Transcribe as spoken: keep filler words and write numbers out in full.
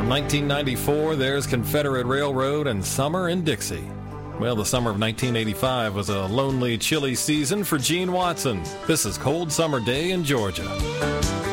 From nineteen ninety-four, there's Confederate Railroad and Summer in Dixie. Well, the summer of nineteen eighty-five was a lonely, chilly season for Gene Watson. This is Cold Summer Day in Georgia.